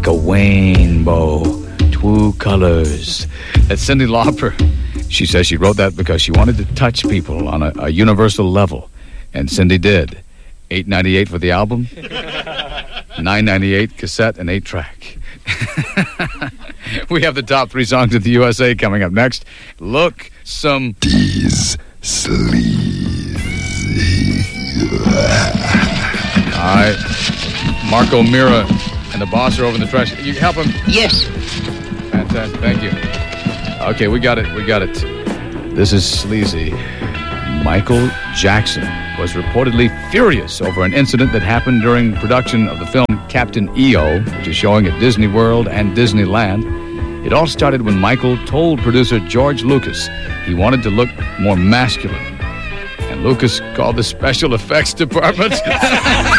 like a rainbow, two colors. That's Cyndi Lauper. She says she wrote that because she wanted to touch people on a universal level, and Cyndi did. $8.98 for the album, $9.98 cassette and 8-track. We have the top 3 songs of the USA coming up next. Look some These sleazy. All right. Marco Mira and the boss are over in the trash. You help him? Yes. Fantastic. Thank you. Okay, we got it. This is sleazy. Michael Jackson was reportedly furious over an incident that happened during production of the film Captain EO, which is showing at Disney World and Disneyland. It all started when Michael told producer George Lucas he wanted to look more masculine. And Lucas called the special effects department